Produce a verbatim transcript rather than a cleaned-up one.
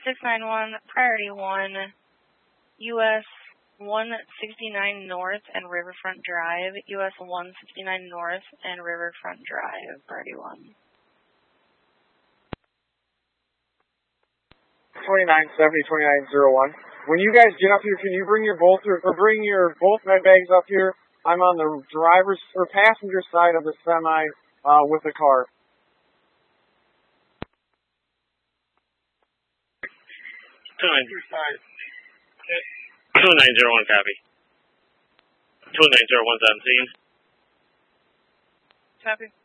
six nine one, Priority one, U S one sixty-nine North and Riverfront Drive, U S one sixty-nine North and Riverfront Drive, Priority one. twenty-nine seventy, twenty-nine oh one. When you guys get up here, can you bring your both or, or bring your both med bags up here? I'm on the driver's or passenger side of the semi uh, with the car. two nine zero one, copy. two nine zero one seventeen. Copy.